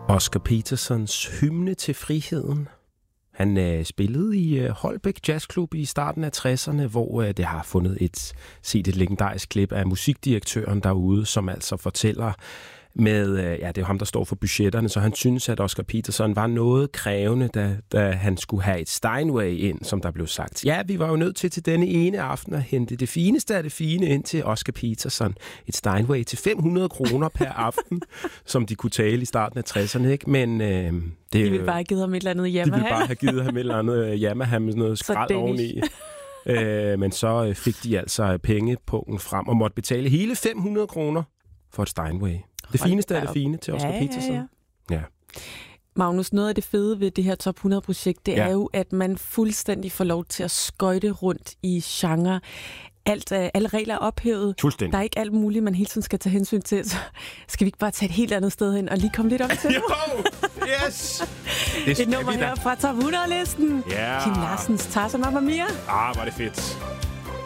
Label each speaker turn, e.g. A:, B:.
A: Oscar Petersons hymne til friheden. Han spillede i Holbæk Jazzklub i starten af 60'erne, hvor det har set et legendarisk klip af musikdirektøren derude, som altså fortæller med, det er jo ham, der står for budgetterne, så han synes, at Oscar Peterson var noget krævende, da han skulle have et Steinway ind, som der blev sagt. Ja, vi var jo nødt til denne ene aften at hente det fineste af det fine ind til Oscar Peterson. Et Steinway til 500 kroner per aften, som de kunne tale i starten af 60'erne, ikke? Men de
B: ville bare have givet ham et eller andet Yamaha.
A: De ville bare have givet ham et eller andet Yamaha med sådan noget skrald oveni. Men så fik de altså pengepunkten frem og måtte betale hele 500 kroner for et Steinway. Det fineste af det fine til Oscar Peterson. Ja.
B: Magnus, noget af det fede ved det her Top 100-projekt, det er jo, at man fuldstændig får lov til at skøjte rundt i genre. Alle regler er ophævet. Der er ikke alt muligt, man hele tiden skal tage hensyn til. Så skal vi ikke bare tage et helt andet sted hen og lige komme lidt op til?
A: Jo! Yes!
B: Et nummer her fra Top 100-listen.
A: Yeah.
B: Kim Larsens Tarzan Mamma Mia.
A: Var det fedt.